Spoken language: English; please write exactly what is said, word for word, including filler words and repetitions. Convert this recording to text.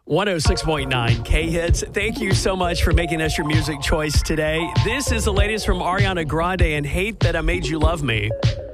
one oh six point nine K-Hits. Thank you so much for making us your music choice today. This is the latest from Ariana Grande and Hate That I Made You Love Me.